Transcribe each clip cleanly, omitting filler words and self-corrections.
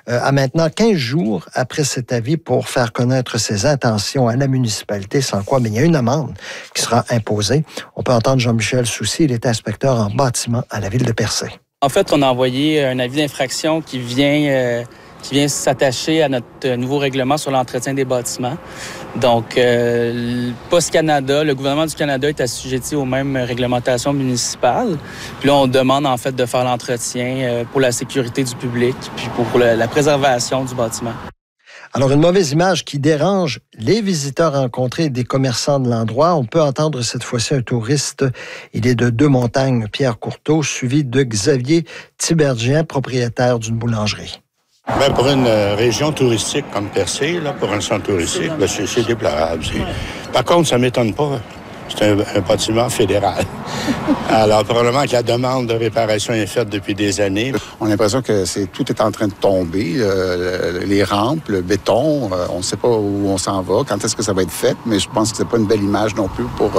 a maintenant 15 jours après cet avis pour faire connaître ses intentions à la municipalité, sans quoi il y a une amende qui sera imposée. On peut entendre Jean-Michel Soucy, il est inspecteur en bâtiment à la ville de Percé. En fait, on a envoyé un avis d'infraction qui vient s'attacher à notre nouveau règlement sur l'entretien des bâtiments. Donc, Poste Canada, le gouvernement du Canada est assujetti aux mêmes réglementations municipales. Puis là, on demande en fait de faire l'entretien pour la sécurité du public puis pour la préservation du bâtiment. Alors, une mauvaise image qui dérange les visiteurs rencontrés et des commerçants de l'endroit. On peut entendre cette fois-ci un touriste. Il est de Deux-Montagnes, Pierre Courteau, suivi de Xavier Tibergien, propriétaire d'une boulangerie. Bien, pour une région touristique comme Percé, là, pour un centre touristique, bien, c'est déplorable. Par contre, ça ne m'étonne pas. C'est un bâtiment fédéral. Alors, probablement que la demande de réparation est faite depuis des années. On a l'impression que tout est en train de tomber. Les rampes, le béton, on ne sait pas où on s'en va, quand est-ce que ça va être fait, mais je pense que c'est pas une belle image non plus pour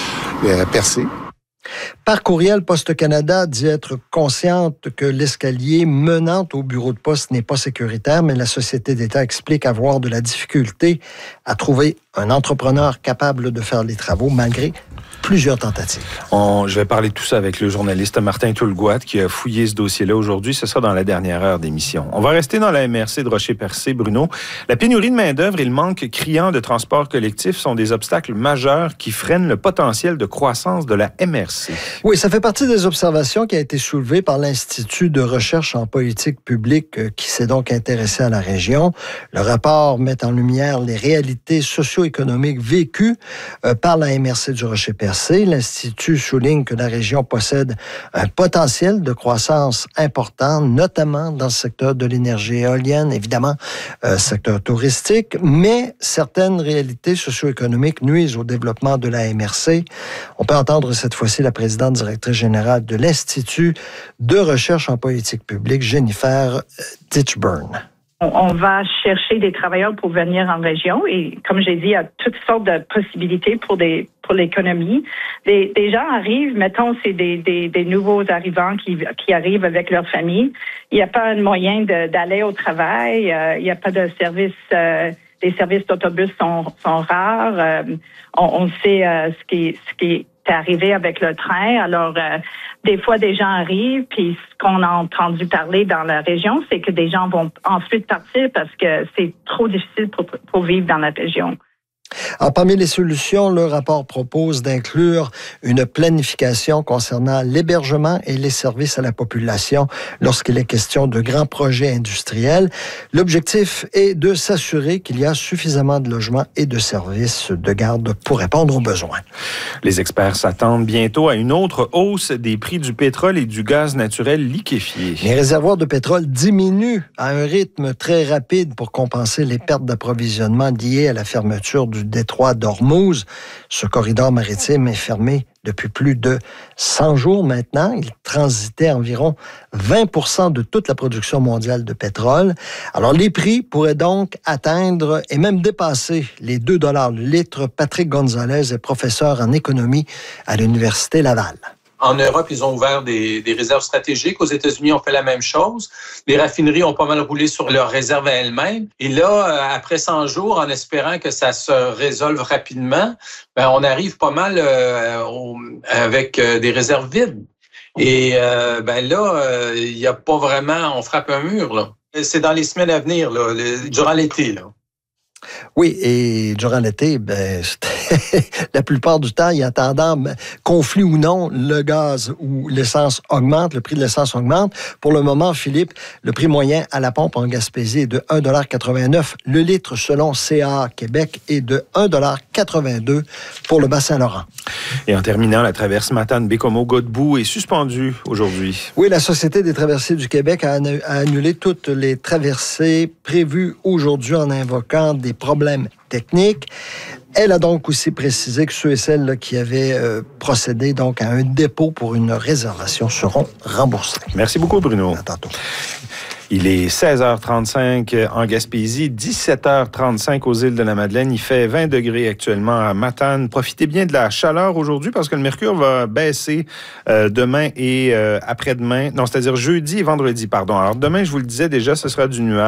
Percé. Par courriel, Poste Canada dit être consciente que l'escalier menant au bureau de poste n'est pas sécuritaire, mais la Société d'État explique avoir de la difficulté à trouver un entrepreneur capable de faire les travaux malgré plusieurs tentatives. Je vais parler de tout ça avec le journaliste Martin Toulgoat qui a fouillé ce dossier-là aujourd'hui. Ce sera dans la dernière heure d'émission. On va rester dans la MRC de Rocher-Percé, Bruno. La pénurie de main-d'œuvre et le manque criant de transport collectif sont des obstacles majeurs qui freinent le potentiel de croissance de la MRC. Oui, ça fait partie des observations qui a été soulevées par l'Institut de recherche en politique publique qui s'est donc intéressé à la région. Le rapport met en lumière les réalités socio-économiques vécues par la MRC du Rocher-Percé. L'Institut souligne que la région possède un potentiel de croissance important, notamment dans le secteur de l'énergie éolienne, évidemment, secteur touristique, mais certaines réalités socio-économiques nuisent au développement de la MRC. On peut entendre cette fois-ci la présidente directrice générale de l'Institut de recherche en politique publique, Jennifer Ditchburn. On va chercher des travailleurs pour venir en région et, comme j'ai dit, il y a toutes sortes de possibilités pour l'économie. Des gens arrivent, mettons, c'est des nouveaux arrivants qui arrivent avec leur famille. Il n'y a pas de moyen d'aller au travail. Il n'y a pas de service. Les services d'autobus sont rares. On sait ce qui est arrivé avec le train. Alors, des fois, des gens arrivent, puis ce qu'on a entendu parler dans la région, c'est que des gens vont ensuite partir parce que c'est trop difficile pour vivre dans la région. Alors, parmi les solutions, le rapport propose d'inclure une planification concernant l'hébergement et les services à la population lorsqu'il est question de grands projets industriels. L'objectif est de s'assurer qu'il y a suffisamment de logements et de services de garde pour répondre aux besoins. Les experts s'attendent bientôt à une autre hausse des prix du pétrole et du gaz naturel liquéfié. Les réservoirs de pétrole diminuent à un rythme très rapide pour compenser les pertes d'approvisionnement liées à la fermeture du détroit d'Ormuz. Ce corridor maritime est fermé depuis plus de 100 jours maintenant. Il transitait environ 20% de toute la production mondiale de pétrole. Alors, les prix pourraient donc atteindre et même dépasser les 2 $ le litre. Patrick Gonzalez est professeur en économie à l'Université Laval. En Europe, ils ont ouvert des réserves stratégiques. Aux États-Unis, on fait la même chose. Les raffineries ont pas mal roulé sur leurs réserves à elles-mêmes. Et là, après 100 jours, en espérant que ça se résolve rapidement, on arrive pas mal avec des réserves vides. Et là, il n'y a pas vraiment... On frappe un mur, là. C'est dans les semaines à venir, là, durant l'été, là. Oui, et durant l'été, la plupart du temps, il y a tendance, conflit ou non, le gaz ou l'essence augmente, le prix de l'essence augmente. Pour le moment, Philippe, le prix moyen à la pompe en Gaspésie est de 1,89 $ le litre selon CA Québec et de 1,82 $ pour le Bas-Saint-Laurent. Et en terminant, la traverse Matane-Bécomo-Godbout est suspendue aujourd'hui. Oui, la Société des traversiers du Québec a annulé toutes les traversées prévues aujourd'hui en invoquant des problèmes techniques. Elle a donc aussi précisé que ceux et celles qui avaient procédé donc à un dépôt pour une réservation seront remboursés. Merci beaucoup, Bruno. À tantôt. Il est 16h35 en Gaspésie, 17h35 aux îles de la Madeleine. Il fait 20 degrés actuellement à Matane. Profitez bien de la chaleur aujourd'hui parce que le mercure va baisser demain et après-demain. Non, c'est-à-dire jeudi et vendredi, pardon. Alors demain, je vous le disais déjà, ce sera du nuage.